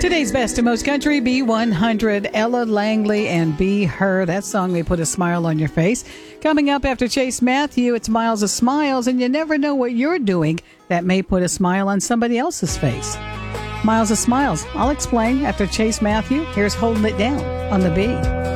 Today's best and most country, B100, Ella Langley and Be Her. That song may put a smile on your face. Coming up after Chase Matthew, it's Miles of Smiles, and you never know what you're doing that may put a smile on somebody else's face. Miles of Smiles, I'll explain after Chase Matthew. Here's Holding It Down on the B.